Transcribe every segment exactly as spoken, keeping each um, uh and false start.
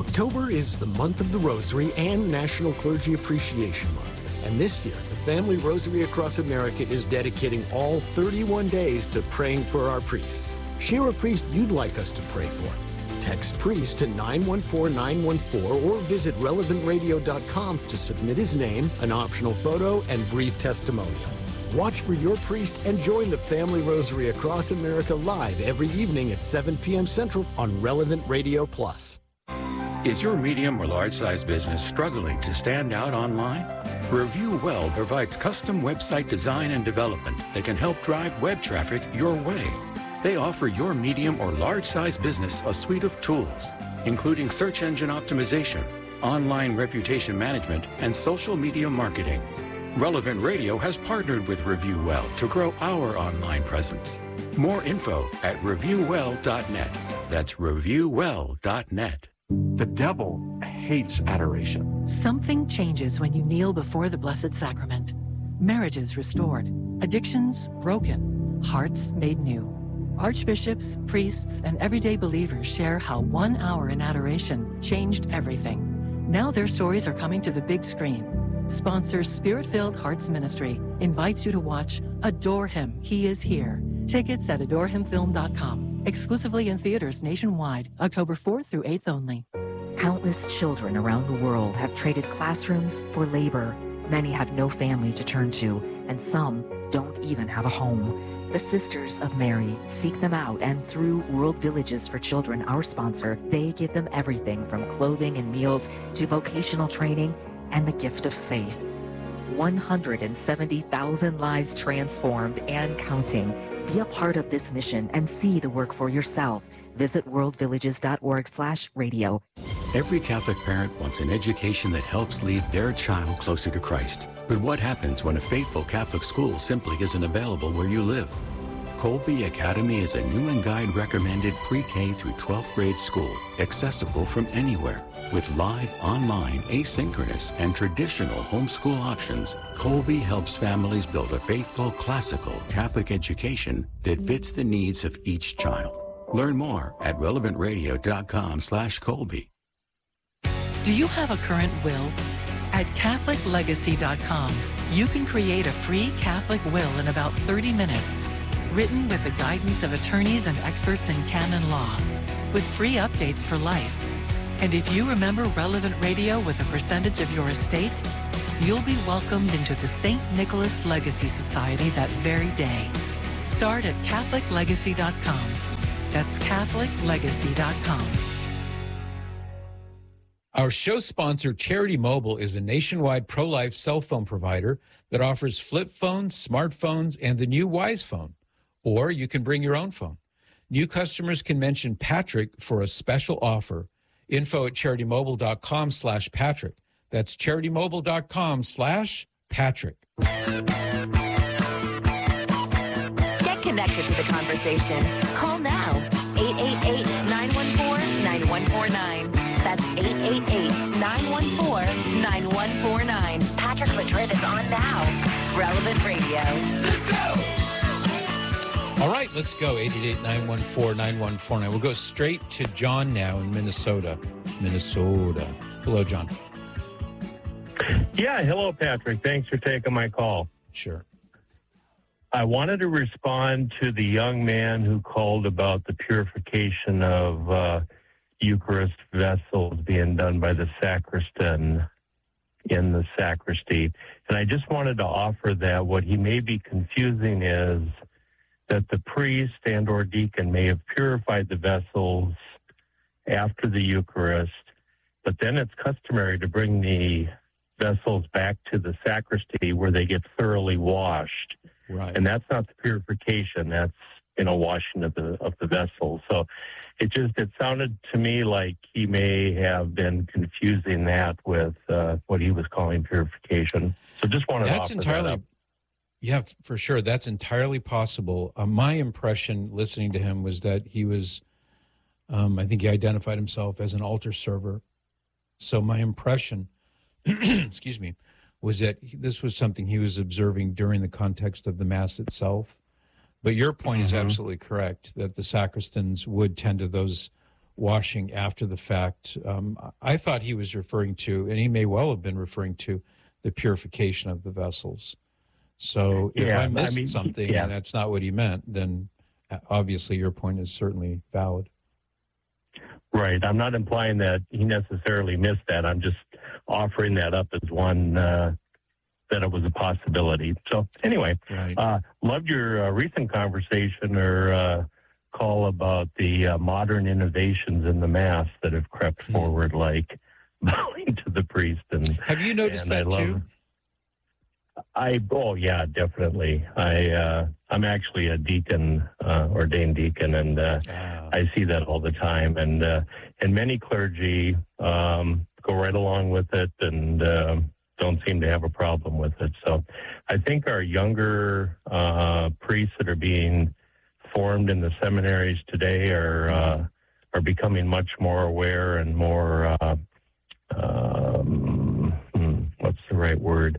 October is the month of the Rosary and National Clergy Appreciation Month. And this year, the Family Rosary Across America is dedicating all thirty-one days to praying for our priests. Share a priest you'd like us to pray for. Text priest to nine one four nine one four or visit relevant radio dot com to submit his name, an optional photo, and brief testimonial. Watch for your priest and join the Family Rosary Across America live every evening at seven p.m. Central on Relevant Radio Plus. Is your medium or large size business struggling to stand out online? Review Well provides custom website design and development that can help drive web traffic your way. They offer your medium or large size business a suite of tools, including search engine optimization, online reputation management, and social media marketing. Relevant Radio has partnered with Review Well to grow our online presence. More info at review well dot net. That's review well dot net. The devil hates adoration. Something changes when you kneel before the Blessed Sacrament. Marriages restored, addictions broken, hearts made new. Archbishops, priests, and everyday believers share how one hour in adoration changed everything. Now their stories are coming to the big screen. Sponsor Spirit-Filled Hearts Ministry invites you to watch Adore Him, He Is Here. Tickets at adore him film dot com. Exclusively in theaters nationwide, October fourth through eighth only. Countless children around the world have traded classrooms for labor. Many have no family to turn to, and some don't even have a home. The Sisters of Mary seek them out, and through World Villages for Children, our sponsor, they give them everything from clothing and meals to vocational training and the gift of faith. one hundred seventy thousand lives transformed and counting. Be a part of this mission and see the work for yourself. Visit world villages dot org slash radio. Every Catholic parent wants an education that helps lead their child closer to Christ. But what happens when a faithful Catholic school simply isn't available where you live? Colby Academy is a Newman Guide recommended pre-K through twelfth grade school, accessible from anywhere. With live, online, asynchronous, and traditional homeschool options, Colby helps families build a faithful, classical Catholic education that fits the needs of each child. Learn more at relevant radio dot com slash Colby. Do you have a current will? At catholic legacy dot com, you can create a free Catholic will in about thirty minutes, written with the guidance of attorneys and experts in canon law, with free updates for life. And if you remember Relevant Radio with a percentage of your estate, you'll be welcomed into the Saint Nicholas Legacy Society that very day. Start at catholic legacy dot com. That's catholic legacy dot com. Our show sponsor, Charity Mobile, is a nationwide pro-life cell phone provider that offers flip phones, smartphones, and the new Wise Phone. Or you can bring your own phone. New customers can mention Patrick for a special offer. Info at charity-mobile dot com slash Patrick. That's charity-mobile dot com slash Patrick. Get connected to the conversation. Call now. eight eight eight, nine one four, nine one four nine. That's eight eight eight, nine one four, nine one four nine. Patrick Madrid is on now. Relevant Radio. Let's go! All right, let's go. eight eight eight, nine one four, nine one four nine. We'll go straight to John now in Minnesota. Minnesota. Hello, John. Yeah, hello, Patrick. Thanks for taking my call. Sure. I wanted to respond to the young man who called about the purification of uh, Eucharist vessels being done by the sacristan in the sacristy. And I just wanted to offer that what he may be confusing is that the priest and or deacon may have purified the vessels after the Eucharist, but then it's customary to bring the vessels back to the sacristy where they get thoroughly washed. Right. And that's not the purification. That's, you know, washing of the of the vessels. So it just, it sounded to me like he may have been confusing that with uh, what he was calling purification. So just wanted That's to offer entirely, that up. Yeah, for sure. That's entirely possible. Uh, my impression listening to him was that he was, um, I think he identified himself as an altar server. So my impression, excuse me, was that he, this was something he was observing during the context of the Mass itself. But your point mm-hmm. is absolutely correct, that the sacristans would tend to those washing after the fact. Um, I thought he was referring to, and he may well have been referring to, the purification of the vessels. So if Yeah, I missed I mean, something yeah. and that's not what he meant, then obviously your point is certainly valid. Right. I'm not implying that he necessarily missed that. I'm just offering that up as one, uh, that it was a possibility. So anyway, Right. uh, loved your uh, recent conversation or uh, call about the uh, modern innovations in the Mass that have crept Hmm. forward, like bowing to the priest. And Have you noticed and I that love- too? I oh yeah, definitely. I uh, I'm actually a deacon, uh, ordained deacon, and uh, Ah. I see that all the time. And uh, and many clergy um, go right along with it and uh, don't seem to have a problem with it. So I think our younger uh, priests that are being formed in the seminaries today are uh, are becoming much more aware and more uh, um, hmm, what's the right word?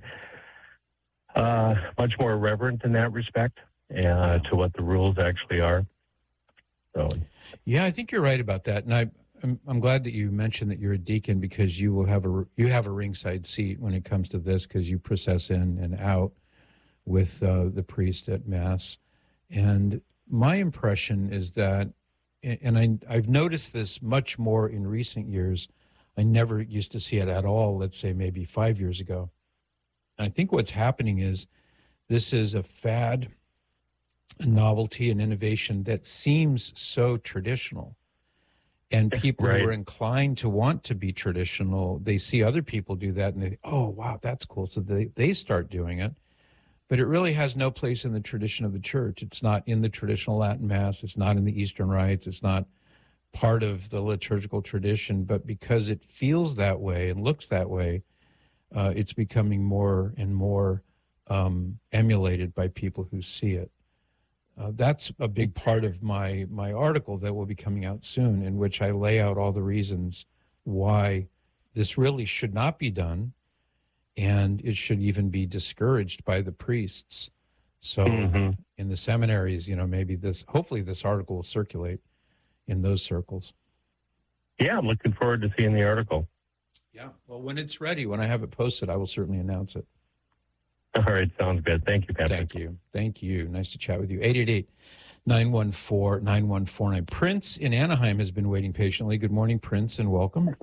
Uh, much more reverent in that respect uh, to what the rules actually are. So, Yeah, I think you're right about that, and I, I'm, I'm glad that you mentioned that you're a deacon because you will have a you have a ringside seat when it comes to this because you process in and out with uh, the priest at Mass, and my impression is that, and I I've noticed this much more in recent years. I never used to see it at all. Let's say maybe five years ago. And I think what's happening is this is a fad, a novelty, an innovation that seems so traditional. And people Right. who are inclined to want to be traditional, they see other people do that and they, oh, wow, that's cool. So they, they start doing it. But it really has no place in the tradition of the church. It's not in the traditional Latin Mass. It's not in the Eastern rites. It's not part of the liturgical tradition. But because it feels that way and looks that way, Uh, it's becoming more and more um, emulated by people who see it. Uh, that's a big part of my my article that will be coming out soon, in which I lay out all the reasons why this really should not be done, and it should even be discouraged by the priests. So Mhm. in the seminaries, you know, maybe this, hopefully this article will circulate in those circles. yeah, I'm looking forward to seeing the article. Yeah. Well, when it's ready, when I have it posted, I will certainly announce it. All right, sounds good. Thank you, Patrick. Thank you. Thank you. Nice to chat with you. eight eight eight, nine one four, nine one four nine. Prince in Anaheim has been waiting patiently. Good morning, Prince, and welcome.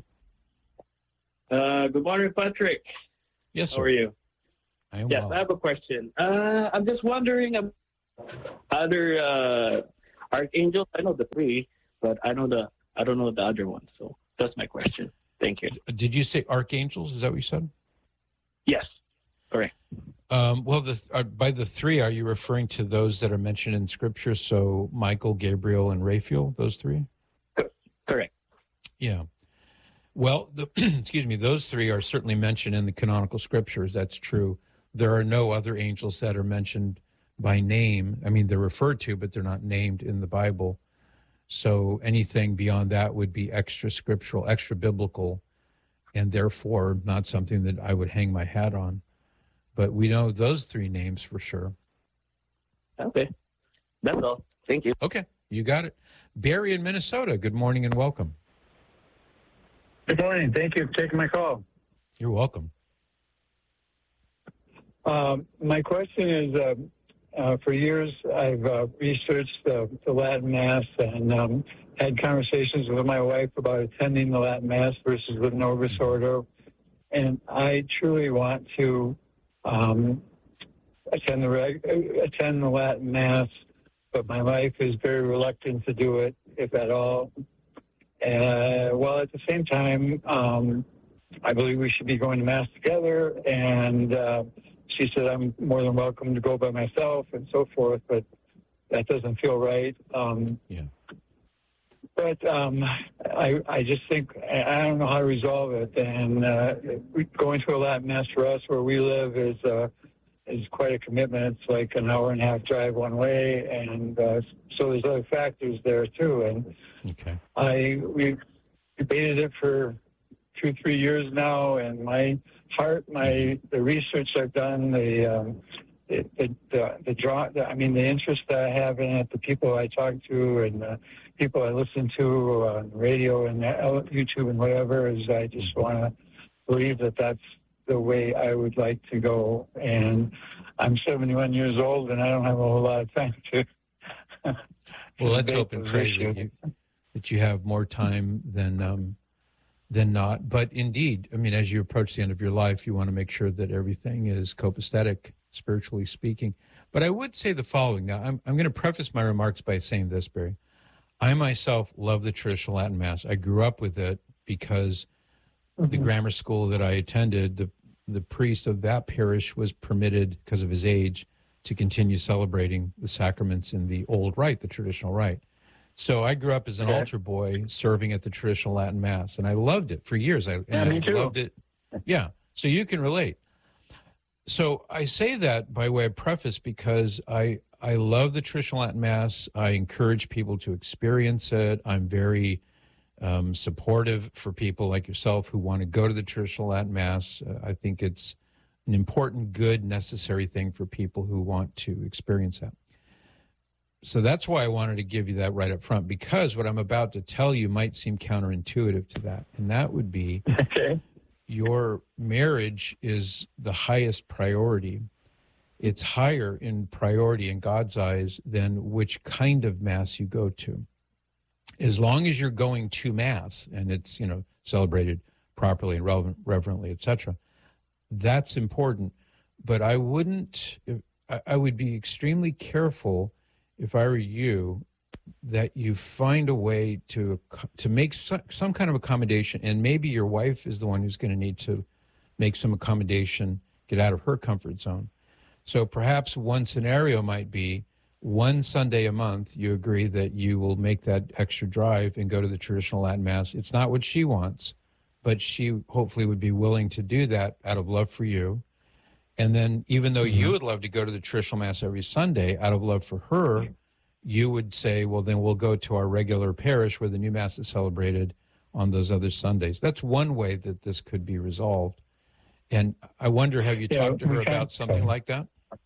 Uh, good morning, Patrick. Yes, How sir. are you? I am Yeah, well. I have a question. Uh, I'm just wondering um, other uh, archangels. I know the three, but I know the I don't know the other one. So that's my question. Thank you. Did you say archangels? Is that what you said? Yes, correct. Um, well, the, uh, by the three, are you referring to those that are mentioned in Scripture? So Michael, Gabriel, and Raphael, those three? Correct. Yeah. Well, the, excuse me, those three are certainly mentioned in the canonical Scriptures. That's true. There are no other angels that are mentioned by name. I mean, they're referred to, but they're not named in the Bible. So anything beyond that would be extra scriptural, extra biblical, and therefore not something that I would hang my hat on. But we know those three names for sure. Okay, that's all. Thank you. Okay, you got it. Barry in Minnesota, good morning and welcome. Good morning. Thank you for taking my call. You're welcome. Um, my question is, uh, uh, for years I've uh, researched the, the Latin Mass and um, had conversations with my wife about attending the Latin Mass versus the Novus Ordo. And I truly want to um, attend the reg- attend the Latin Mass, but my wife is very reluctant to do it, if at all. Uh, well, at the same time, um, I believe we should be going to Mass together, and uh, she said I'm more than welcome to go by myself and so forth, but that doesn't feel right. Um, yeah. But um, I, I just think, I don't know how to resolve it, and uh, going to a Latin Mass for us where we live is uh, is quite a commitment. It's like an hour and a half drive one way, and uh, so there's other factors there too. And okay. I we debated it for two, three years now, and my heart, my the research I've done, the um, it, the, the, the draw, the, I mean, the interest that I have in it, the people I talk to and the people I listen to on radio and YouTube and whatever, is I just want to believe that that's the way I would like to go. And I'm seventy-one years old, and I don't have a whole lot of time to. Well, let's hope and pray that you, that you have more time than um, than not. But indeed, I mean, as you approach the end of your life, you want to make sure that everything is copacetic, spiritually speaking. But I would say the following. Now, I'm, I'm going to preface my remarks by saying this, Barry. I myself love the traditional Latin Mass. I grew up with it because mm-hmm. the grammar school that I attended, the the priest of that parish was permitted, because of his age, to continue celebrating the sacraments in the old rite, the traditional rite. So I grew up as an okay. altar boy serving at the traditional Latin Mass, and I loved it for years. I, yeah, and me I too. loved it. Yeah, so you can relate. So I say that by way of preface because I, I love the traditional Latin Mass. I encourage people to experience it. I'm very um, supportive for people like yourself who want to go to the traditional Latin Mass. Uh, I think it's an important, good, necessary thing for people who want to experience that. So that's why I wanted to give you that right up front, because what I'm about to tell you might seem counterintuitive to that. And that would be okay. Your marriage is the highest priority. It's higher in priority in God's eyes than which kind of Mass you go to. As long as you're going to Mass and it's, you know, celebrated properly and relevant, reverently, et cetera, that's important. But I wouldn't, I would be extremely careful if I were you, that you find a way to to make some, some kind of accommodation, and maybe your wife is the one who's going to need to make some accommodation, get out of her comfort zone. So perhaps one scenario might be one Sunday a month, you agree that you will make that extra drive and go to the traditional Latin Mass. It's not what she wants, but she hopefully would be willing to do that out of love for you. And then even though mm-hmm. you would love to go to the traditional Mass every Sunday, out of love for her, you would say, well, then we'll go to our regular parish where the new Mass is celebrated on those other Sundays. That's one way that this could be resolved. And I wonder, have you yeah, talked to her about something like that?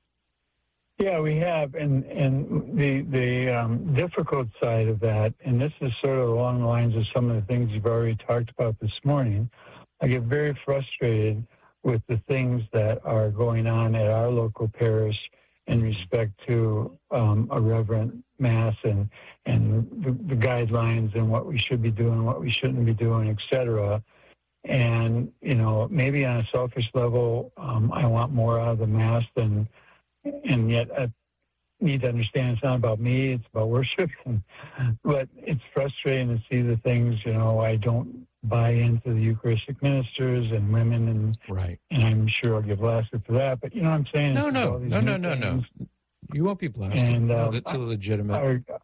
Yeah, we have. And, and the, the um, difficult side of that, and this is sort of along the lines of some of the things you've already talked about this morning, I get very frustrated with the things that are going on at our local parish in respect to um, a reverent Mass and and the, the guidelines and what we should be doing, what we shouldn't be doing, et cetera. And, you know, maybe on a selfish level, um, I want more out of the Mass than, and yet I need to understand it's not about me, it's about worship. And, but it's frustrating to see the things, you know, I don't buy into the Eucharistic ministers and women, and right. and I'm sure I'll get blasted for that. But you know what I'm saying? No, no, no, no, no, no. You won't be blasted. And, no, um, that's a legitimate. I,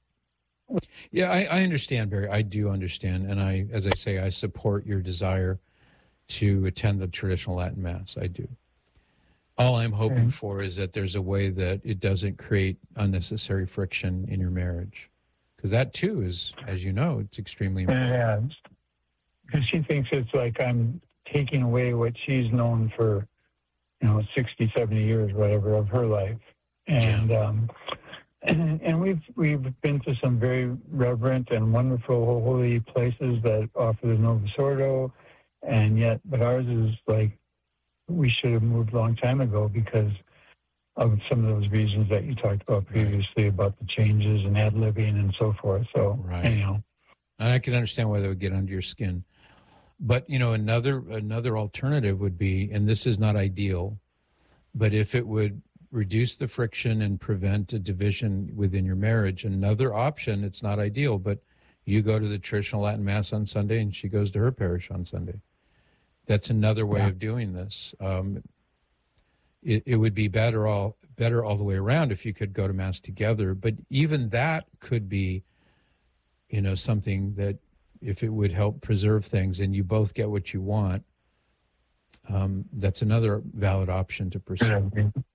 yeah, I, I understand, Barry. I do understand, and I, as I say, I support your desire to attend the traditional Latin Mass. I do. All I'm hoping okay. for is that there's a way that it doesn't create unnecessary friction in your marriage, because that too is, as you know, it's extremely important. Yeah. Because she thinks it's like I'm taking away what she's known for, you know, sixty, seventy years, whatever, of her life. And yeah. um, and, and we've we've been to some very reverent and wonderful holy places that offer the Novus Ordo, and yet, but ours is like we should have moved a long time ago because of some of those reasons that you talked about previously, right. about the changes and ad libbing and so forth. So, right. anyhow. And I can understand why that would get under your skin. But, you know, another another alternative would be, and this is not ideal, but if it would reduce the friction and prevent a division within your marriage, another option, it's not ideal, but you go to the traditional Latin Mass on Sunday and she goes to her parish on Sunday. That's another way yeah. of doing this. Um, it, it would be better all better all the way around if you could go to Mass together, but even that could be, you know, something that if it would help preserve things and you both get what you want, um, that's another valid option to pursue.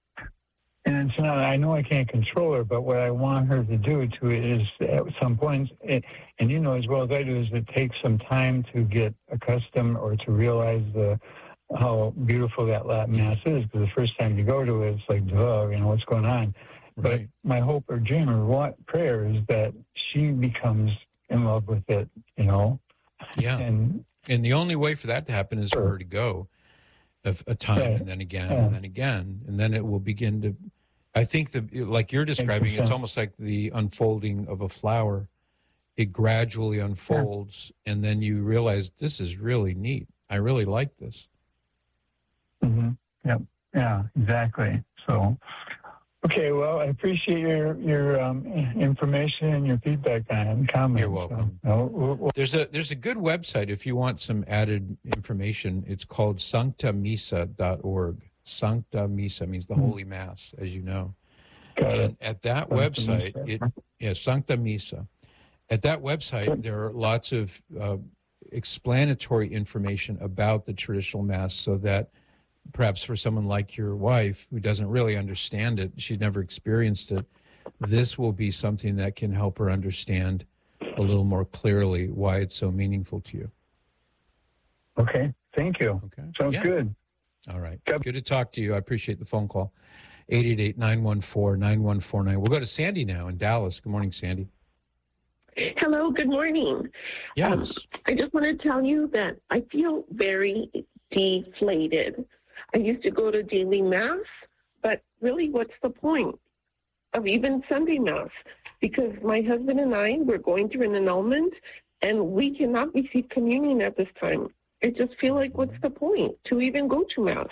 And it's not, I know I can't control her, but what I want her to do to it is at some point, it, and you know as well as I do, is it takes some time to get accustomed or to realize the how beautiful that Latin Mass is, because the first time you go to it, it's like, duh, you know, what's going on? Right. But my hope or dream or want, prayer is that she becomes in love with it, you know? Yeah. And, and the only way for that to happen is for her to go a, a time Right. and then again Yeah. and then again. And then it will begin to, I think, the like you're describing, it's almost like the unfolding of a flower. It gradually unfolds, yeah. and then you realize this is really neat. I really like this. Mm-hmm. Yep. Yeah, exactly. So, okay, well, I appreciate your your um, information and your feedback on it and comments. You're welcome. So, we'll, we'll, there's a there's a good website if you want some added information. It's called sancta missa dot org. Sancta Missa means the mm-hmm. Holy Mass, as you know. Got and it. at that Sancta website, Missa. it yeah, Sancta Missa. At that website, there are lots of uh, explanatory information about the traditional Mass, so that perhaps for someone like your wife who doesn't really understand it, she's never experienced it, this will be something that can help her understand a little more clearly why it's so meaningful to you. Okay, thank you. Okay, sounds yeah. good. All right, good. good to talk to you. I appreciate the phone call. eight eight eight, nine one four, nine one four nine. We'll go to Sandy now in Dallas. Good morning, Sandy. Hello, good morning. Yes. Um, I just want to tell you that I feel very deflated. I used to go to daily Mass, but really, what's the point of even Sunday Mass? Because my husband and I were going through an annulment, and we cannot receive communion at this time. I just feel like, what's the point to even go to Mass?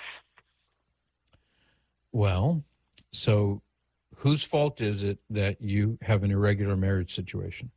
Well, so whose fault is it that you have an irregular marriage situation?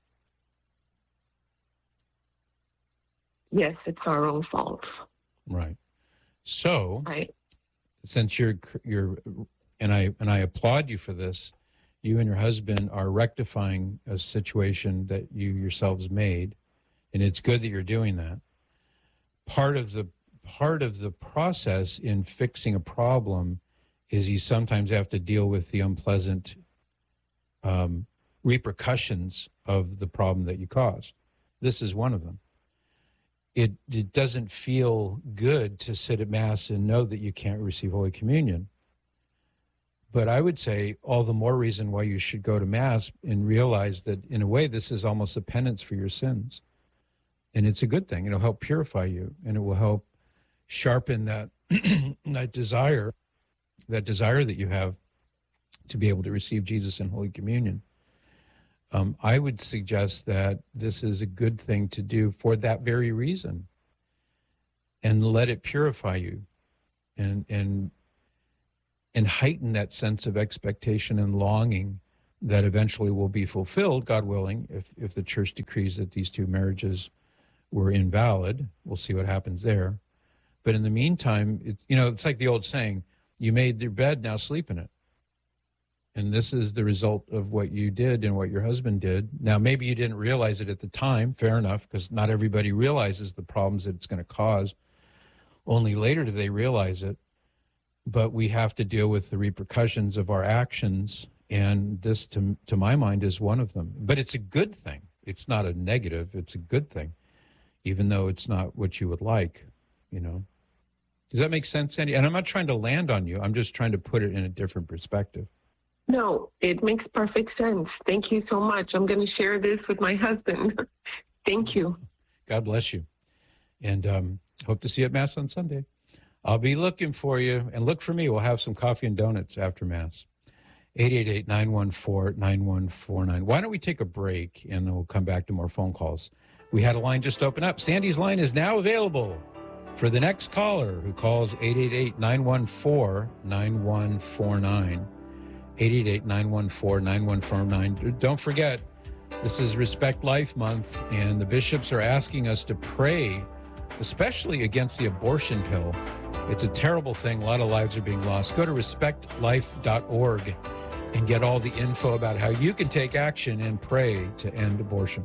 Yes, it's our own fault. Right. So, right. since you're you're, and I and I applaud you for this, you and your husband are rectifying a situation that you yourselves made, and it's good that you're doing that. Part of the part of the process in fixing a problem is you sometimes have to deal with the unpleasant um, repercussions of the problem that you caused. This is one of them. It, it doesn't feel good to sit at Mass and know that you can't receive Holy Communion. But I would say all the more reason why you should go to Mass and realize that, in a way, this is almost a penance for your sins. And it's a good thing. It'll help purify you, and it will help sharpen that that desire, that desire that you have to be able to receive Jesus in Holy Communion. Um, I would suggest that this is a good thing to do for that very reason, and let it purify you, and and and heighten that sense of expectation and longing that eventually will be fulfilled, God willing, if if the church decrees that these two marriages were invalid. We'll see what happens there. But in the meantime, it's, you know, it's like the old saying, you made your bed, now sleep in it. And this is the result of what you did and what your husband did. Now, maybe you didn't realize it at the time. Fair enough, because not everybody realizes the problems that it's going to cause. Only later do they realize it. But we have to deal with the repercussions of our actions. And this, to, to my mind, is one of them. But it's a good thing. It's not a negative. It's a good thing, even though it's not what you would like, you know. Does that make sense, Sandy? And I'm not trying to land on you. I'm just trying to put it in a different perspective. No, it makes perfect sense. Thank you so much. I'm going to share this with my husband. Thank you. God bless you. And um, hope to see you at Mass on Sunday. I'll be looking for you. And look for me. We'll have some coffee and donuts after Mass. eight eight eight, nine one four, nine one four nine. Why don't we take a break, and then we'll come back to more phone calls. We had a line just open up. Sandy's line is now available for the next caller who calls eight eight eight, nine one four, nine one four nine. eight eight eight, nine one four, nine one four nine. Don't forget, this is Respect Life Month, and the bishops are asking us to pray, especially against the abortion pill. It's a terrible thing. A lot of lives are being lost. Go to respect life dot org and get all the info about how you can take action and pray to end abortion.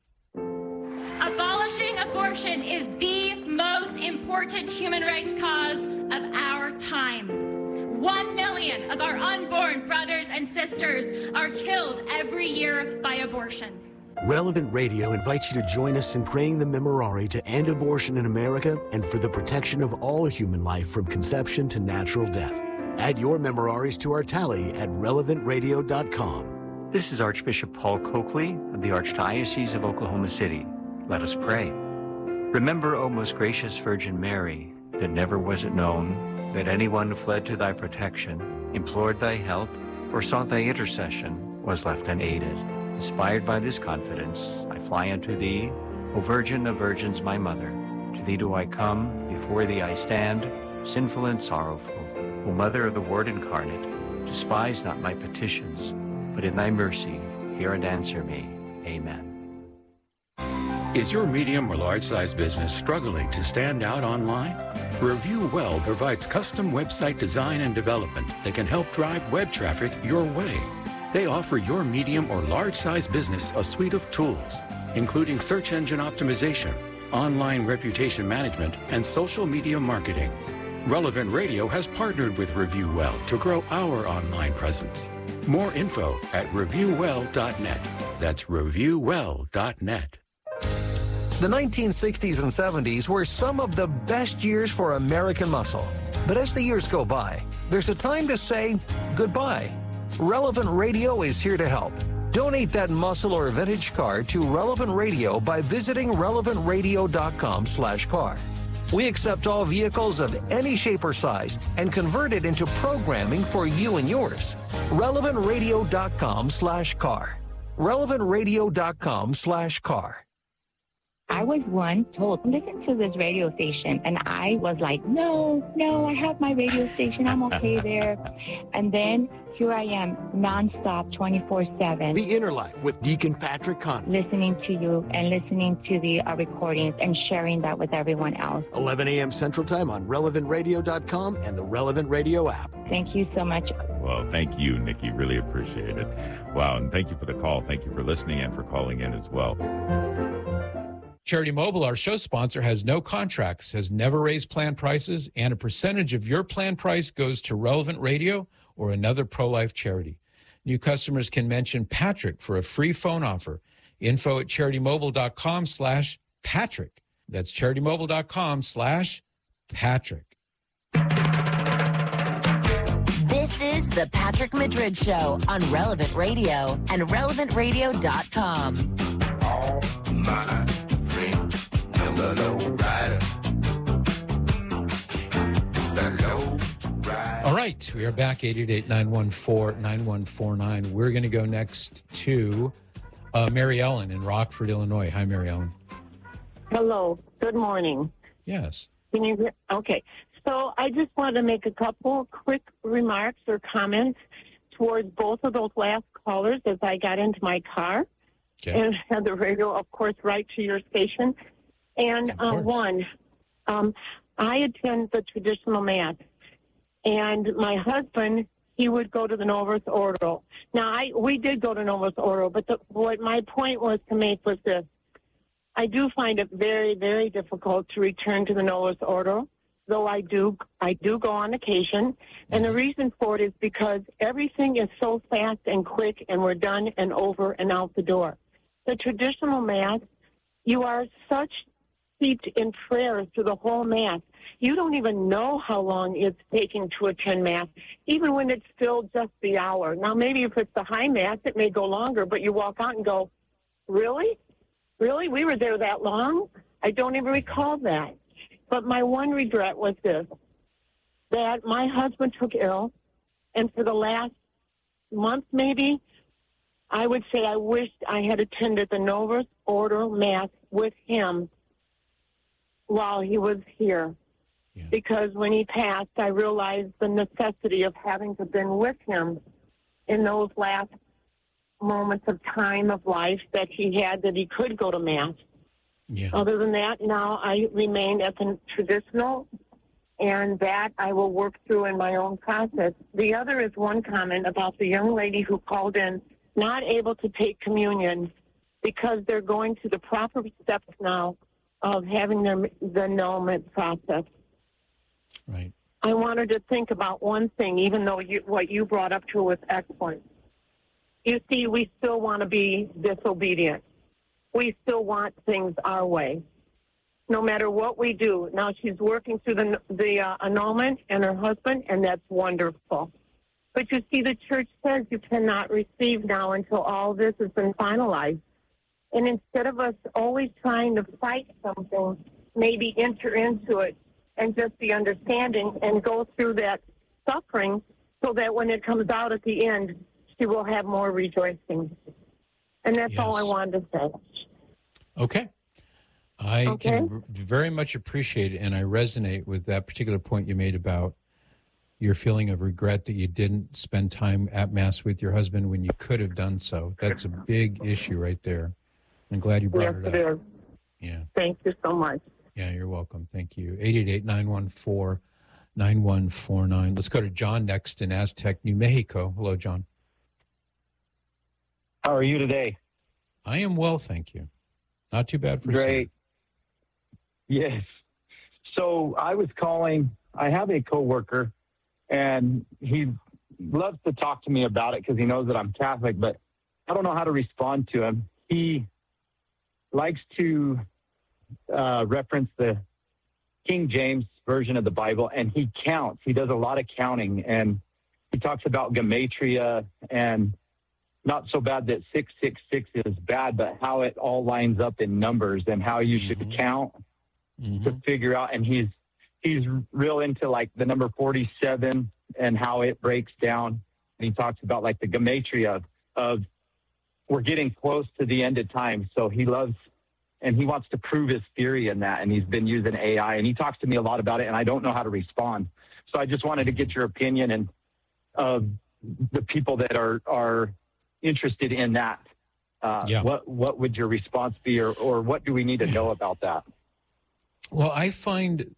Abolishing abortion is the most important human rights cause of our time. One million of our unborn brothers and sisters are killed every year by abortion. Relevant Radio invites you to join us in praying the Memorare to end abortion in America and for the protection of all human life from conception to natural death. Add your Memoraries to our tally at relevant radio dot com. This is Archbishop Paul Coakley of the Archdiocese of Oklahoma City. Let us pray. Remember, O most gracious Virgin Mary, that never was it known that anyone who fled to thy protection, implored thy help, or sought thy intercession was left unaided. Inspired by this confidence, I fly unto thee, O Virgin of Virgins, my Mother. To thee do I come, before thee I stand, sinful and sorrowful. O Mother of the Word incarnate, despise not my petitions, but in thy mercy hear and answer me. Amen. Is your medium or large-size business struggling to stand out online? Review Well provides custom website design and development that can help drive web traffic your way. They offer your medium or large-size business a suite of tools, including search engine optimization, online reputation management, and social media marketing. Relevant Radio has partnered with Review Well to grow our online presence. More info at review well dot net. That's review well dot net. The nineteen sixties and seventies were some of the best years for American muscle. But as the years go by, there's a time to say goodbye. Relevant Radio is here to help. Donate that muscle or vintage car to Relevant Radio by visiting relevant radio dot com slash car. We accept all vehicles of any shape or size and convert it into programming for you and yours. relevant radio dot com slash car. relevant radio dot com slash car. I was one told, listen to this radio station. And I was like, no, no, I have my radio station. I'm okay there. And then here I am, nonstop, twenty-four seven. The Inner Life with Deacon Patrick Conley. Listening to you and listening to the uh, recordings and sharing that with everyone else. eleven a.m. Central Time on relevant radio dot com and the Relevant Radio app. Thank you so much. Well, thank you, Nikki. Really appreciate it. Wow, and thank you for the call. Thank you for listening and for calling in as well. Charity Mobile, our show sponsor, has no contracts, has never raised plan prices, and a percentage of your plan price goes to Relevant Radio or another pro-life charity. New customers can mention Patrick for a free phone offer. Info at charity mobile dot com slash Patrick. That's charity mobile dot com slash Patrick. This is the Patrick Madrid Show on Relevant Radio and relevant radio dot com. All my friends and the low rider. The low rider. All right, we are back, eight eight eight, nine one four, nine one four nine. We're going to go next to uh, Mary Ellen in Rockford, Illinois. Hi, Mary Ellen. Hello. Good morning. Yes. Can you hear? Okay. So I just wanted to make a couple quick remarks or comments towards both of those last callers as I got into my car okay. and had the radio, of course, right to your station. And uh, one, um, I attend the traditional mass, and my husband, he would go to the Novus Ordo. Now, I we did go to Novus Ordo, but the, what my point was to make was this. I do find it very, very difficult to return to the Novus Ordo, though I do I do go on occasion. And the reason for it is because everything is so fast and quick, and we're done and over and out the door. The traditional Mass, you are such steeped in prayer through the whole Mass. You don't even know how long it's taking to attend Mass, even when it's still just the hour. Now, maybe if it's the high Mass, it may go longer, but you walk out and go, really? Really? We were there that long? I don't even recall that. But my one regret was this, that my husband took ill, and for the last month maybe, I would say I wished I had attended the Novus Ordo Mass with him while he was here. Yeah. Because when he passed, I realized the necessity of having to been with him in those last moments of time of life that he had, that he could go to Mass. Yeah. Other than that, now I remain at the traditional, and that I will work through in my own process. The other is one comment about the young lady who called in, not able to take communion because they're going through the proper steps now of having their the annulment process. Right. I wanted to think about one thing, even though you, what you brought up to was excellent. You see, we still want to be disobedient. we still want things our way, no matter what we do. Now she's working through the, the uh, annulment and her husband, and that's wonderful. But you see, the church says you cannot receive now until all this has been finalized. And instead of us always trying to fight something, maybe enter into it and just be understanding and go through that suffering so that when it comes out at the end, she will have more rejoicing. And that's Yes. all I wanted to say. Okay. I Okay. can r- very much appreciate it, and I resonate with that particular point you made about your feeling of regret that you didn't spend time at Mass with your husband when you could have done so. That's a big issue right there. I'm glad you brought Yes, it it up. is. Yeah. Thank you so much. Yeah, you're welcome. Thank you. eight eight eight, nine one four, nine one four nine. Let's go to John next in Aztec, New Mexico. Hello, John. How are you today? I am well, thank you. Not too bad for Great. Yes. So I was calling. I have a coworker, and he loves to talk to me about it because he knows that I'm Catholic, but I don't know how to respond to him. He likes to uh, reference the King James version of the Bible, and he counts. He does a lot of counting, and he talks about gematria, and not so bad that six six six is bad, but how it all lines up in numbers and how you should count Mm-hmm. to figure out. And he's he's real into like the number forty-seven and how it breaks down. And he talks about like the gematria of, of we're getting close to the end of time. So he loves and he wants to prove his theory in that. And he's been using A I, and he talks to me a lot about it, and I don't know how to respond. So I just wanted to get your opinion and of the people that are are interested in that. Uh, Yeah. What what would your response be, or, or what do we need to know about that? Well, I find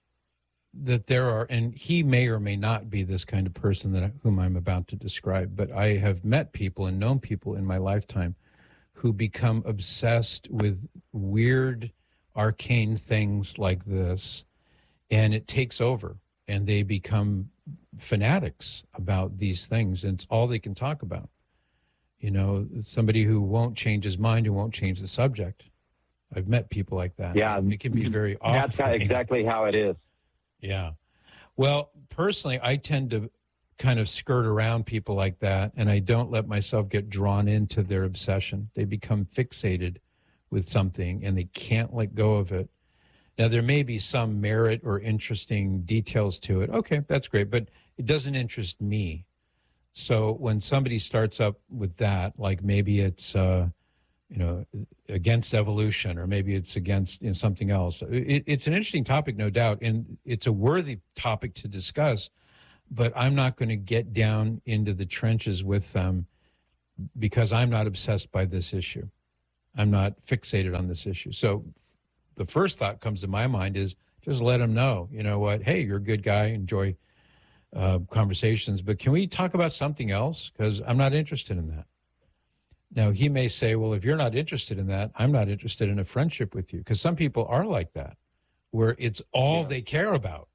that there are, and he may or may not be this kind of person that whom I'm about to describe, but I have met people and known people in my lifetime who become obsessed with weird, arcane things like this, and it takes over, and they become fanatics about these things, and it's all they can talk about. You know, somebody who won't change his mind, who won't change the subject. I've met people like that. Yeah, It can be very off. That's how, exactly how it is. Yeah. Well, personally, I tend to kind of skirt around people like that, and I don't let myself get drawn into their obsession. They become fixated with something, and they can't let go of it. Now, there may be some merit or interesting details to it. Okay, that's great, but it doesn't interest me. So when somebody starts up with that, like maybe it's, uh, you know, against evolution, or maybe it's against you know, something else. It, it's an interesting topic, no doubt, and it's a worthy topic to discuss, but I'm not going to get down into the trenches with them because I'm not obsessed by this issue. I'm not fixated on this issue. So the first thought comes to my mind is just let them know, you know what, hey, you're a good guy, enjoy uh, conversations, but can we talk about something else? Because I'm not interested in that. Now, he may say, well, if you're not interested in that, I'm not interested in a friendship with you. Because some people are like that, where it's all yeah. they care about.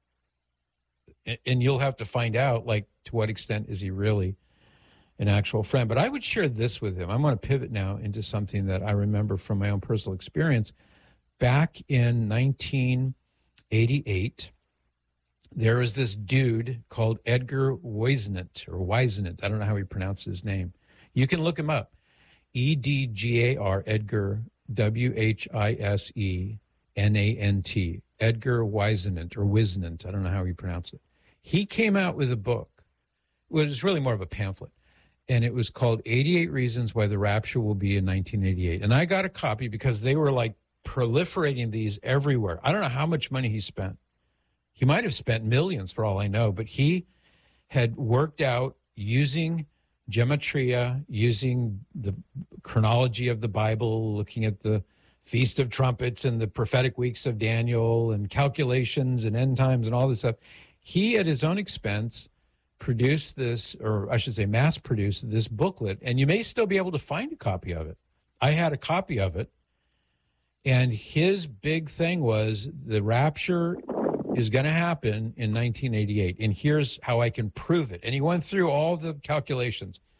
And, and you'll have to find out, like, to what extent is he really an actual friend. But I would share this with him. I'm going to pivot now into something that I remember from my own personal experience. Back in nineteen eighty-eight, there was this dude called Edgar Whisenant, or Whisenant. I don't know how he pronounced his name. You can look him up. E D G A R, Edgar, W H I S E N A N T, Edgar Whisenant, or Whisenant, I don't know how you pronounce it. He came out with a book. It was really more of a pamphlet, and it was called eighty-eight Reasons Why the Rapture Will Be in nineteen eighty-eight. And I got a copy because they were like proliferating these everywhere. I don't know how much money he spent. He might have spent millions for all I know, but he had worked out using gematria, using the chronology of the Bible, looking at the Feast of Trumpets and the prophetic weeks of Daniel and calculations and end times and all this stuff. He, at his own expense, produced this, or I should say mass produced this booklet, and you may still be able to find a copy of it. I had a copy of it, and his big thing was the rapture is going to happen in nineteen eighty-eight, and here's how I can prove it. And he went through all the calculations.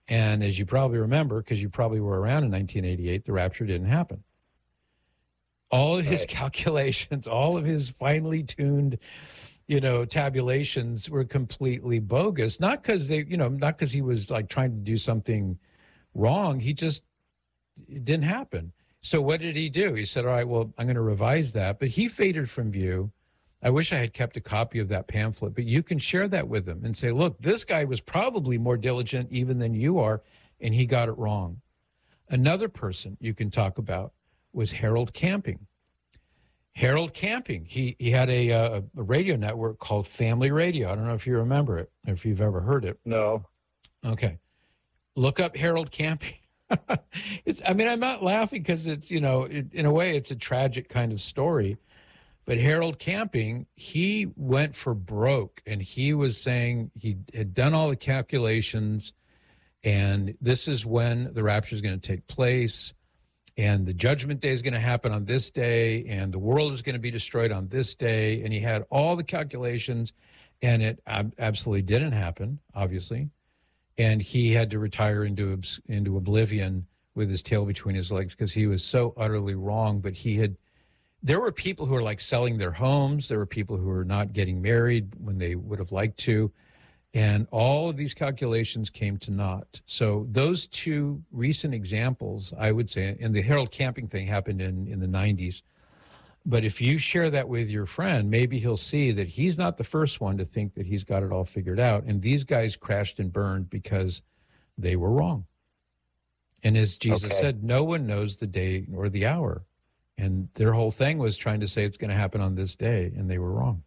And as you probably remember, because you probably were around in nineteen eighty-eight, the rapture didn't happen. All of his right. calculations, all of his finely tuned, you know, tabulations were completely bogus. Not because they, you know, not because he was like trying to do something wrong. He just, it didn't happen. So what did he do? He said, all right, well, I'm going to revise that. But he faded from view. I wish I had kept a copy of that pamphlet, but you can share that with him and say, look, this guy was probably more diligent even than you are, and he got it wrong. Another person you can talk about was Harold Camping. Harold Camping, he he had a, a, a radio network called Family Radio. I don't know if you remember it, or if you've ever heard it. No. Okay. Look up Harold Camping. it's, I mean, I'm not laughing because it's, you know, it, in a way, it's a tragic kind of story. But Harold Camping, he went for broke, and he was saying he had done all the calculations, and this is when the rapture is going to take place, and the judgment day is going to happen on this day, and the world is going to be destroyed on this day. And he had all the calculations, and it ab- absolutely didn't happen, obviously. And he had to retire into into oblivion with his tail between his legs because he was so utterly wrong. But he had. There were people who were like selling their homes. There were people who were not getting married when they would have liked to. And all of these calculations came to naught. So those two recent examples, I would say, and the Harold Camping thing happened in, in the nineties. But if you share that with your friend, maybe he'll see that he's not the first one to think that he's got it all figured out. And these guys crashed and burned because they were wrong. And as Jesus okay. said, no one knows the day or the hour. And their whole thing was trying to say it's going to happen on this day, and they were wrong.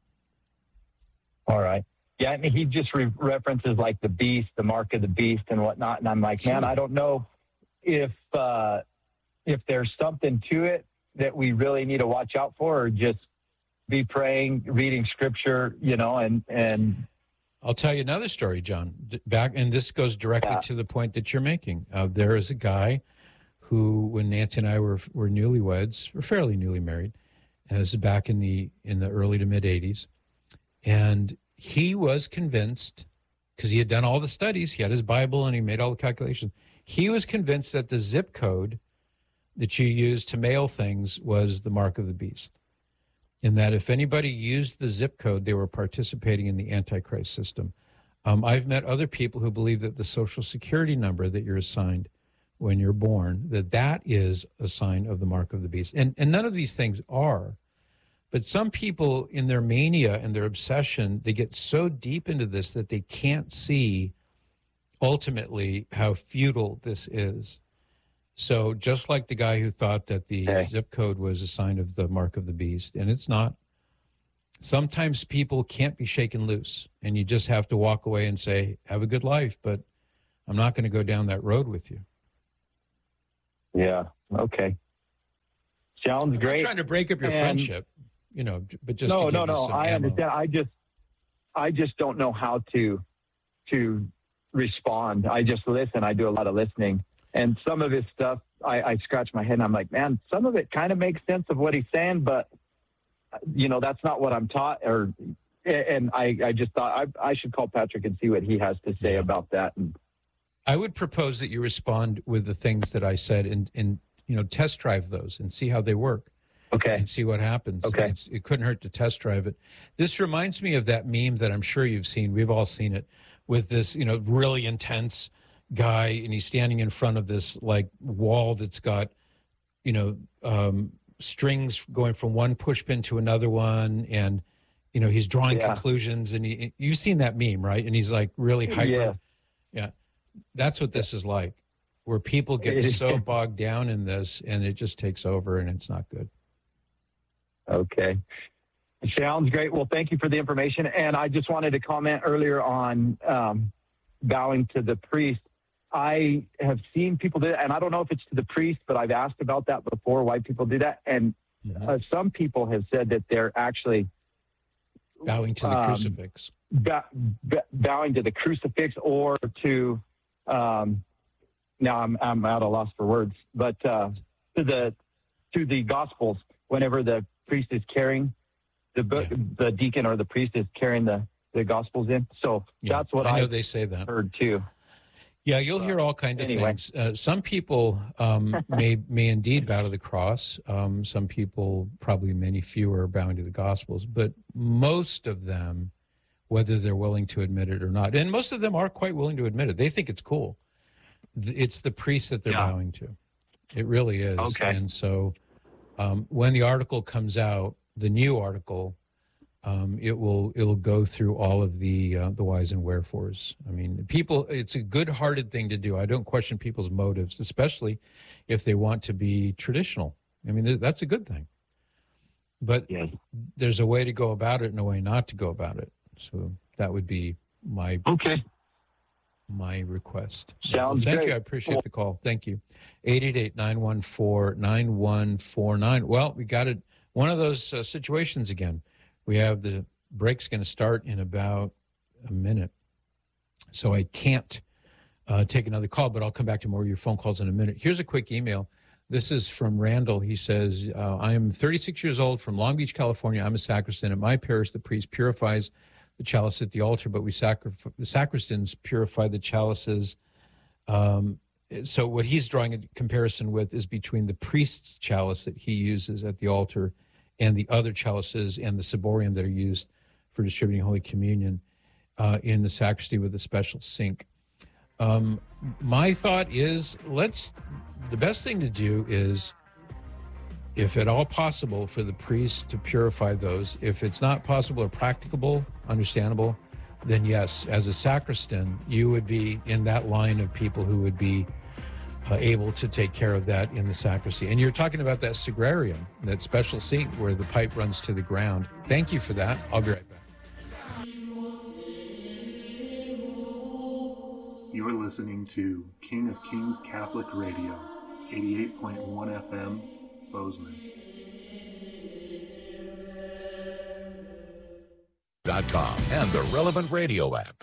All right. Yeah, I mean, he just re- references like the beast, the mark of the beast and whatnot. And I'm like, man, I don't know if uh, if there's something to it that we really need to watch out for, or just be praying, reading scripture, you know, and, and I'll tell you another story, John. Back, and this goes directly yeah. to the point that you're making. Uh, there is a guy who, when Nancy and I were were newlyweds, or fairly newly married, as back in the in the early to mid eighties, and he was convinced, because he had done all the studies, he had his Bible and he made all the calculations. He was convinced that the zip code that you used to mail things was the mark of the beast, and that if anybody used the zip code, they were participating in the Antichrist system. Um, I've met other people who believe that the Social Security number that you're assigned when you're born, that that is a sign of the mark of the beast. And and none of these things are. But some people, in their mania and their obsession, they get so deep into this that they can't see ultimately how futile this is. So just like the guy who thought that the okay. zip code was a sign of the mark of the beast, and it's not. Sometimes people can't be shaken loose, and you just have to walk away and say, have a good life, but I'm not going to go down that road with you. Yeah. Okay. Sounds great. I'm trying to break up your and, friendship, you know, but just no, to give no, you no. some I ammo. understand. I just, I just don't know how to, to respond. I just listen. I do a lot of listening, and some of his stuff, I, I scratch my head and I'm like, man, some of it kind of makes sense of what he's saying, but you know, that's not what I'm taught. Or, and I, I just thought I, I should call Patrick and see what he has to say yeah. about that. And, I would propose that you respond with the things that I said and, and you know, test drive those and see how they work. Okay. And see what happens. Okay. It's, it couldn't hurt to test drive it. This reminds me of that meme that I'm sure you've seen. We've all seen it, with this, you know, really intense guy, and he's standing in front of this like wall that's got, you know, um, strings going from one push pin to another one, and you know, he's drawing yeah. conclusions, and he, you've seen that meme, right? And he's like really hyper. Yeah. yeah. That's what this is like, where people get so bogged down in this, and it just takes over, and it's not good. Okay. Sounds great. Well, thank you for the information. And I just wanted to comment earlier on um, bowing to the priest. I have seen people do that, and I don't know if it's to the priest, but I've asked about that before, why people do that. And mm-hmm. uh, some people have said that they're actually bowing to the um, crucifix. Ba- ba- bowing to the crucifix, or to um, now I'm I'm out of loss for words, but uh, to the to the Gospels. Whenever the priest is carrying the book, yeah. the deacon or the priest is carrying the, the Gospels in. So yeah. that's what I know I've they say that. heard too. Yeah, you'll hear all kinds of anyway. things. Uh, some people um, may may indeed bow to the cross. Um, some people, probably many fewer, are bowing to the Gospels. But most of them, whether they're willing to admit it or not, and most of them are quite willing to admit it. They think it's cool. It's the priest that they're yeah. bowing to. It really is. Okay. And so um, when the article comes out, the new article, Um, it will it'll go through all of the uh, the whys and wherefores. I mean, people, it's a good-hearted thing to do. I don't question people's motives, especially if they want to be traditional. I mean, th- that's a good thing. But yes. there's a way to go about it and a way not to go about it. So that would be my okay my request. Sounds well, thank great. you. I appreciate the call. Thank you. eight eight eight, nine one four, nine one four nine. Well, we got it. One of those uh, situations again. We have the break's going to start in about a minute. So I can't uh, take another call, but I'll come back to more of your phone calls in a minute. Here's a quick email. This is from Randall. He says, uh, I am thirty-six years old from Long Beach, California. I'm a sacristan. At my parish, the priest purifies the chalice at the altar, but we sacrif- the sacristans purify the chalices. Um, so what he's drawing a comparison with is between the priest's chalice that he uses at the altar and the other chalices and the ciborium that are used for distributing Holy Communion uh, in the sacristy with a special sink. Um, my thought is, let's, the best thing to do is, if at all possible, for the priest to purify those. If it's not possible or practicable, understandable, then yes, as a sacristan, you would be in that line of people who would be Uh, able to take care of that in the sacristy. And you're talking about that sagrarium, that special sink where the pipe runs to the ground. Thank you for that. I'll be right back. You are listening to King of Kings Catholic Radio, eighty-eight point one F M, Bozeman. .com and the Relevant Radio app.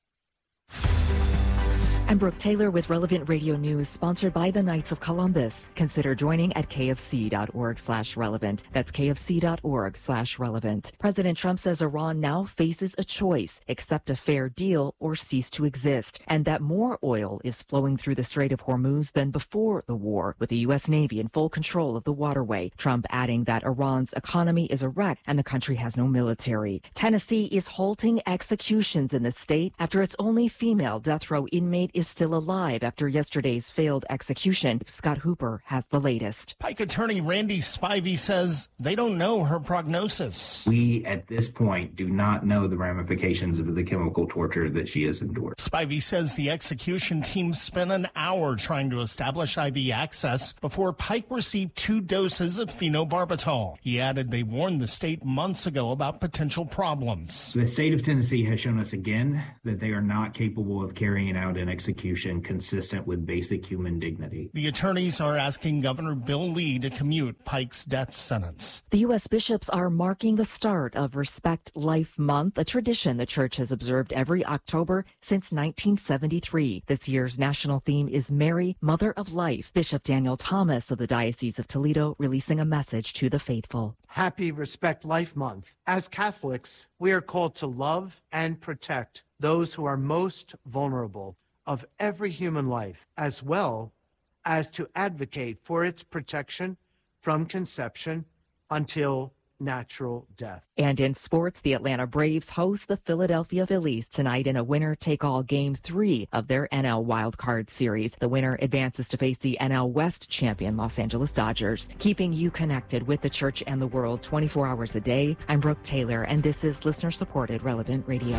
I'm Brooke Taylor with Relevant Radio News, sponsored by the Knights of Columbus. Consider joining at kfc.org slash relevant. That's kfc.org slash relevant. President Trump says Iran now faces a choice: accept a fair deal or cease to exist, and that more oil is flowing through the Strait of Hormuz than before the war, with the U S Navy in full control of the waterway. Trump adding that Iran's economy is a wreck and the country has no military. Tennessee is halting executions in the state after its only female death row inmate is still alive after yesterday's failed execution. Scott Hooper has the latest. Pike attorney Randy Spivey says they don't know her prognosis. We, at this point, do not know the ramifications of the chemical torture that she has endured. Spivey says the execution team spent an hour trying to establish I V access before Pike received two doses of phenobarbital. He added they warned the state months ago about potential problems. The state of Tennessee has shown us again that they are not capable of carrying out an execution consistent with basic human dignity. The attorneys are asking Governor Bill Lee to commute Pike's death sentence. The U S bishops are marking the start of Respect Life Month, a tradition the church has observed every October since nineteen seventy-three. This year's national theme is Mary, Mother of Life. Bishop Daniel Thomas of the Diocese of Toledo releasing a message to the faithful. Happy Respect Life Month. As Catholics, we are called to love and protect those who are most vulnerable of every human life, as well as to advocate for its protection from conception until natural death. And in sports, the Atlanta Braves host the Philadelphia Phillies tonight in a winner-take-all Game three of their N L Wildcard Series. The winner advances to face the N L West champion Los Angeles Dodgers. Keeping you connected with the church and the world twenty-four hours a day, I'm Brooke Taylor, and this is listener-supported Relevant Radio.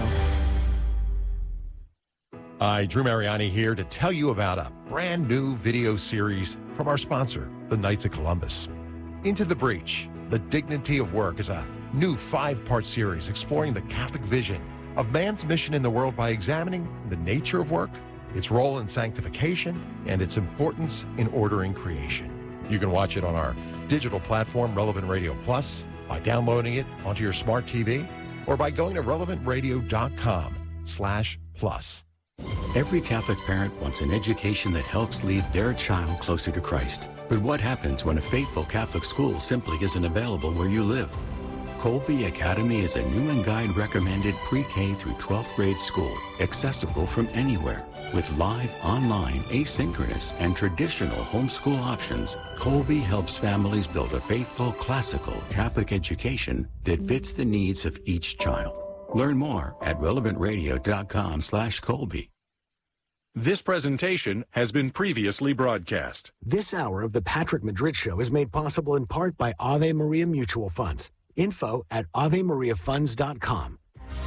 Hi, Drew Mariani here to tell you about a brand new video series from our sponsor, the Knights of Columbus. Into the Breach, The Dignity of Work is a new five-part series exploring the Catholic vision of man's mission in the world by examining the nature of work, its role in sanctification, and its importance in ordering creation. You can watch it on our digital platform, Relevant Radio Plus, by downloading it onto your smart T V, or by going to relevant radio dot com slash plus. Every Catholic parent wants an education that helps lead their child closer to Christ. But what happens when a faithful Catholic school simply isn't available where you live? Colby Academy is a Newman Guide recommended pre-K through twelfth grade school, accessible from anywhere. With live, online, asynchronous, and traditional homeschool options, Colby helps families build a faithful, classical Catholic education that fits the needs of each child. Learn more at relevant radio dot com slash Colby. This presentation has been previously broadcast. This hour of the Patrick Madrid Show is made possible in part by Ave Maria Mutual Funds. Info at ave maria funds dot com.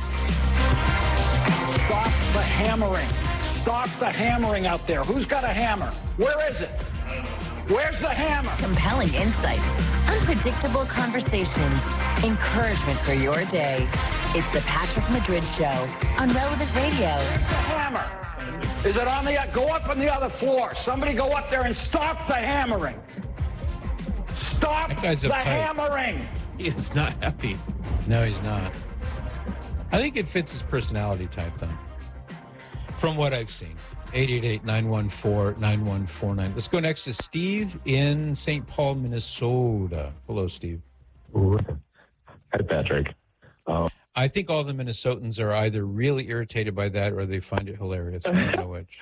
Stop the hammering. Stop the hammering out there. Who's got a hammer? Where is it? Where's the hammer? Compelling insights, unpredictable conversations, encouragement for your day. It's the Patrick Madrid Show on Relevant Radio. Where's the hammer? Is it on the, go up on the other floor. Somebody go up there and stop the hammering. Stop the uptight. hammering. He is not happy. No, he's not. I think it fits his personality type, though. From what I've seen. eight eight eight, nine one four, nine one four nine. Let's go next to Steve in Saint Paul, Minnesota. Hello, Steve. Ooh. Hi, Patrick. Um, I think all the Minnesotans are either really irritated by that or they find it hilarious. I don't know which.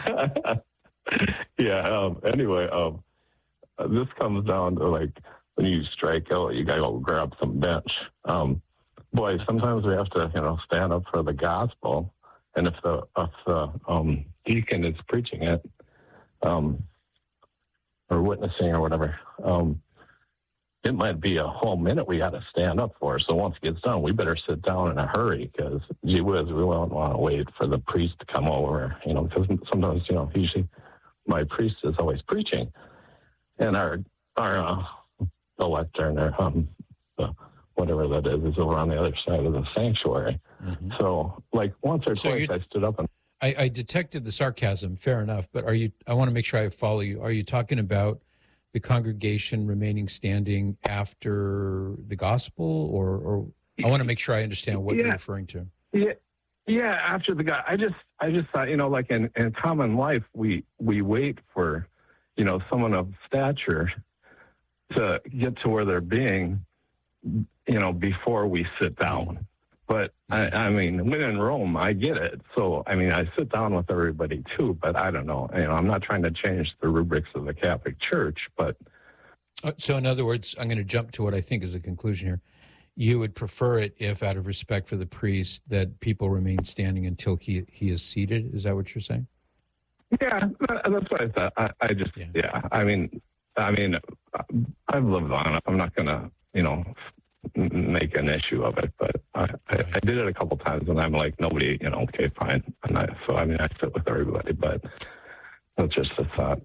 yeah, um, anyway, um, this comes down to, like, when you strike out, you got to go grab some bench. Um, boy, sometimes we have to, you know, stand up for the gospel. And if the, if the um, deacon is preaching it um, or witnessing or whatever, um, it might be a whole minute we got to stand up for. So once it gets done, we better sit down in a hurry because, gee whiz, we won't want to wait for the priest to come over, you know, because sometimes, you know, usually my priest is always preaching. And our, our uh, the lectern or um, the, whatever that is, is over on the other side of the sanctuary. Mm-hmm. So, like, once or so twice I stood up and... I, I detected the sarcasm, fair enough, but are you, I want to make sure I follow you. Are you talking about the congregation remaining standing after the gospel, or, or I want to make sure I understand what yeah. you're referring to. Yeah, yeah, after the God. I just, I just thought, you know, like in, in common life, we, we wait for, you know, someone of stature to get to where they're being, you know, before we sit down. But, I, I mean, when in Rome, I get it. So, I mean, I sit down with everybody, too, but I don't know. You know, I'm not trying to change the rubrics of the Catholic Church, but... Uh, so, in other words, I'm going to jump to what I think is the conclusion here. You would prefer it if, out of respect for the priest, that people remain standing until he, he is seated? Is that what you're saying? Yeah, that's what I thought. I, I just, yeah. yeah, I mean, I mean, I've lived on it. I'm not going to, you know... make an issue of it, but I, I, I did it a couple times, and I'm like, nobody, you know, okay, fine. And I, so, I mean, I sit with everybody, but that's just a thought.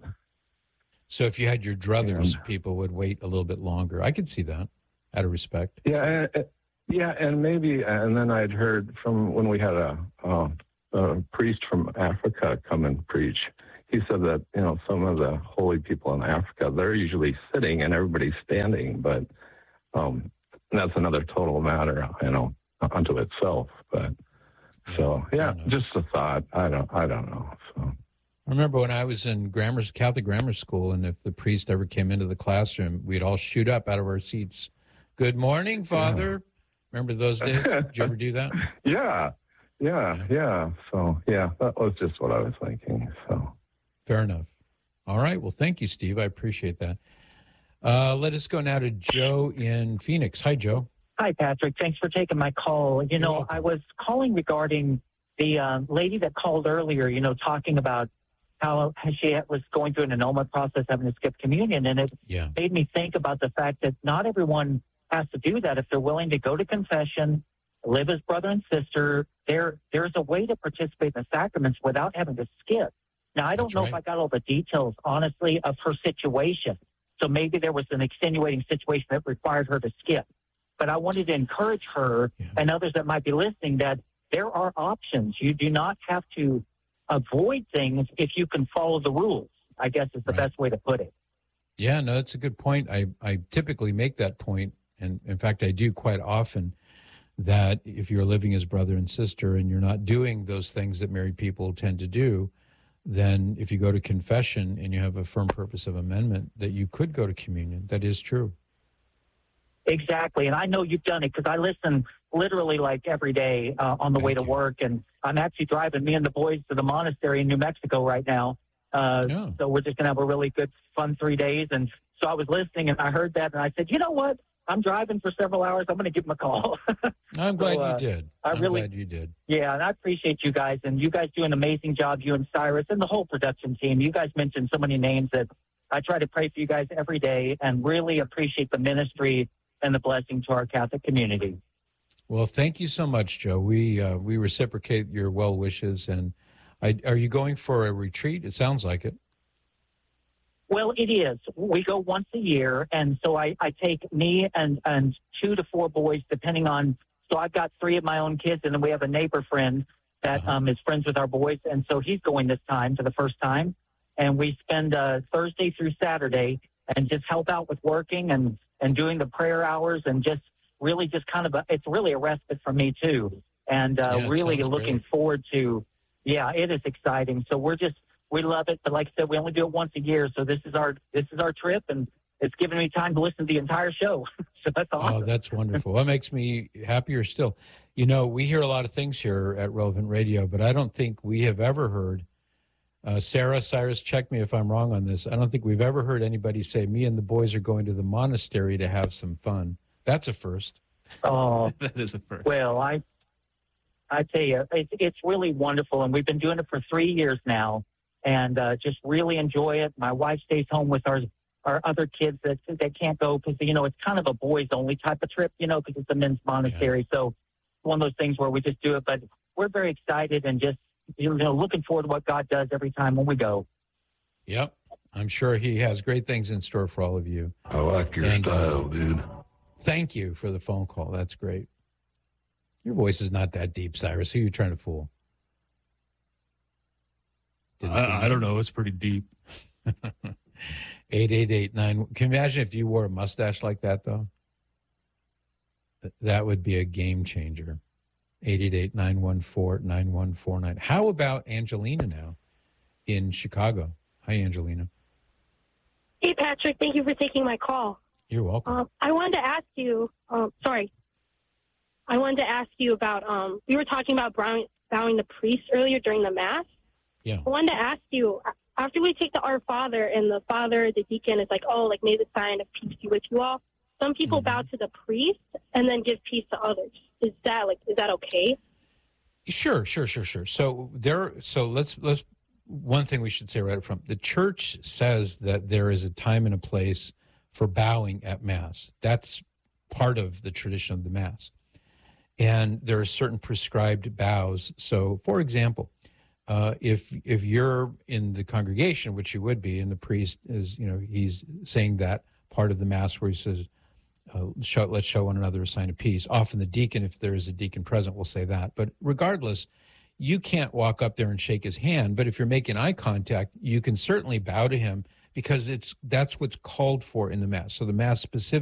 So if you had your druthers, yeah. people would wait a little bit longer. I could see that, out of respect. Yeah, and, yeah, and maybe, and then I'd heard from when we had a, uh, a priest from Africa come and preach, he said that, you know, some of the holy people in Africa, they're usually sitting and everybody's standing, but um and that's another total matter, you know, unto itself. But so, yeah, just a thought. I don't, I don't know. So, I remember when I was in grammar, Catholic grammar school, and if the priest ever came into the classroom, we'd all shoot up out of our seats. Good morning, Father. Yeah. Remember those days? Did you ever do that? Yeah, yeah, yeah. So, yeah, that was just what I was thinking. So, fair enough. All right. Well, thank you, Steve. I appreciate that. Uh, let us go now to Joe in Phoenix. Hi, Joe. Hi, Patrick. Thanks for taking my call. You know, I was calling regarding the uh, lady that called earlier, you know, talking about how she was going through an annulment process, having to skip communion. And it yeah. made me think about the fact that not everyone has to do that. If they're willing to go to confession, live as brother and sister, there there's a way to participate in the sacraments without having to skip. Now, I don't That's know right. if I got all the details, honestly, of her situation. So maybe there was an extenuating situation that required her to skip. But I wanted to encourage her yeah. and others that might be listening that there are options. You do not have to avoid things if you can follow the rules, I guess is the right. best way to put it. Yeah, no, that's a good point. I, I typically make that point, and in fact, I do quite often, that if you're living as brother and sister and you're not doing those things that married people tend to do, then if you go to confession and you have a firm purpose of amendment, that you could go to communion. That is true. Exactly. And I know you've done it because I listen literally like every day uh, on the Thank way to you. work. And I'm actually driving me and the boys to the monastery in New Mexico right now. Uh, Oh. So we're just going to have a really good, fun three days. And so I was listening and I heard that and I said, you know what? I'm driving for several hours. I'm going to give them a call. I'm glad So, uh, you did. I I'm really- glad you did. Yeah, and I appreciate you guys. And you guys do an amazing job, you and Cyrus and the whole production team. You guys mentioned so many names that I try to pray for you guys every day and really appreciate the ministry and the blessing to our Catholic community. Well, thank you so much, Joe. We uh, we reciprocate your well wishes. And I, are you going for a retreat? It sounds like it. Well, it is. We go once a year, and so I, I take me and, and two to four boys, depending on. So I've got three of my own kids, and then we have a neighbor friend that Uh-huh. um, is friends with our boys, and so he's going this time for the first time. And we spend uh, Thursday through Saturday and just help out with working and, and doing the prayer hours and just really just kind of a, it's really a respite for me too. And uh, Yeah, it really sounds looking great. forward to, yeah, it is exciting. So we're just, we love it. But like I said, we only do it once a year. So this is our, this is our trip and it's given me time to listen to the entire show. So that's awesome. Oh, that's wonderful. That makes me happier still. You know, we hear a lot of things here at Relevant Radio, but I don't think we have ever heard, uh, Sarah, Cyrus, check me if I'm wrong on this. I don't think we've ever heard anybody say, me and the boys are going to the monastery to have some fun. That's a first. Oh, That is a first. well, I, I tell you, it's, it's really wonderful. And we've been doing it for three years now and uh, just really enjoy it. My wife stays home with our, our other kids that, that can't go because, you know, it's kind of a boys only type of trip, you know, because it's a men's monastery. So one of those things where we just do it, but we're very excited and just, you know, looking forward to what God does every time when we go. Yep. I'm sure he has great things in store for all of you. I like your And, uh, style, dude. Thank you for the phone call. That's great. Your voice is not that deep, Cyrus. Who are you trying to fool? I, I don't know. It's pretty deep. eight eight eight nine. Can you imagine if you wore a mustache like that, though? Th- That would be a game changer. eight eight eight nine one four nine one four nine. How about Angelina now in Chicago? Hi, Angelina. Hey, Patrick. Thank you for taking my call. You're welcome. Um, I wanted to ask you, um, sorry, I wanted to ask you about, um, we were talking about bowing, bowing the priest earlier during the Mass. Yeah. I wanted to ask you, after we take the Our Father and the Father, the deacon is like, oh, like, may the sign of peace be with you all. Some people bow to the priest and then give peace to others. Is that, like, is that okay? Sure, sure, sure, sure. So there. So let's let's. One thing we should say right up front: the Church says that there is a time and a place for bowing at Mass. That's part of the tradition of the Mass, and there are certain prescribed bows. So, for example, uh, if if you're in the congregation, which you would be, and the priest is, you know, he's saying that part of the Mass where he says, Uh, show, let's show one another a sign of peace. Often the deacon, if there is a deacon present, will say that. But regardless, you can't walk up there and shake his hand. But if you're making eye contact, you can certainly bow to him because it's that's what's called for in the Mass. So the Mass specifically